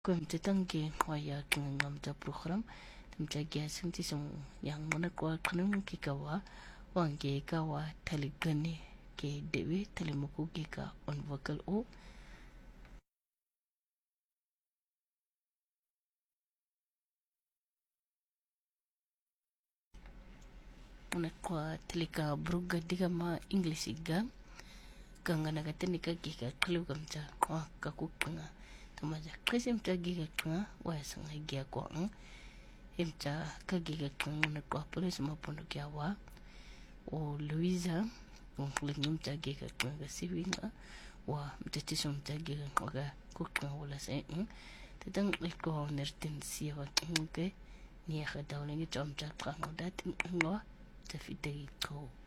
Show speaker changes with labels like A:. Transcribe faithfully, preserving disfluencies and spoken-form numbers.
A: Kung tatanggi waya ngam ta program tamta gya singti sung yang mana kwa kanung kikawa wange kawa taligani ke dewi talimuku kika on vocal o mana kwa talika bruga diga ma English iga kanga nagatani ka kika kalu kamta kwa kakukanga tamaja kasi mta giga kanga waya sanga gya kwa ang imta ka giga kanga na kwa polis mapono kya wa o Louisa ngling mta giga kanga siwinga wa mtatiso mta giga kanga kukanga wala sa ing tatang iko nertin siya wa kenge niya ka daw lingi chom cha kanga dating angwa tafitay ko